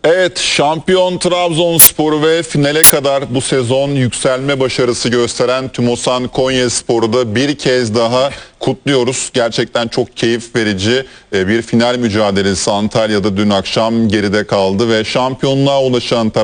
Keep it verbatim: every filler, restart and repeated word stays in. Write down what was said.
Evet, şampiyon Trabzonspor ve finale kadar bu sezon yükselme başarısı gösteren Tümosan Konyaspor'u da bir kez daha kutluyoruz. Gerçekten çok keyif verici bir final mücadelesi Antalya'da dün akşam geride kaldı ve şampiyonluğa ulaşan